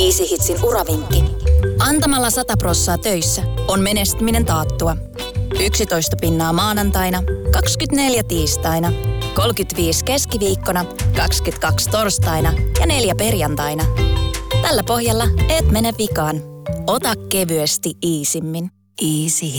Easy Hitsin uravinkki. Antamalla 100% töissä on menestyminen taattua. 11 pinnaa maanantaina, 24 tiistaina, 35 keskiviikkona, 22 torstaina ja 4 perjantaina. Tällä pohjalla et mene vikaan. Ota kevyesti Easymmin. Easy